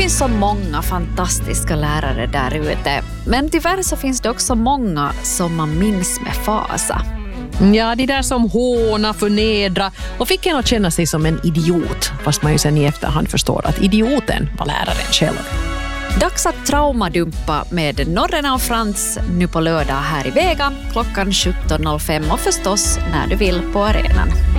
finns så många fantastiska lärare där ute. Men tyvärr så finns det också många som man minns med fasa. Ja, de där som håna, förnedra och fick en att känna sig som en idiot. Fast man ju sen i efterhand förstår att idioten var läraren själv. Dags att traumadumpa med Norrena och Frans nu på lördag här i Vega klockan 17.05 och förstås när du vill på arenan.